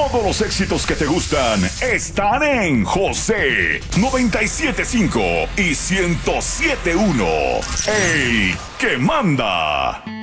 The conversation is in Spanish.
Todos los éxitos que te gustan están en José 97.5 y 107.1. El que manda.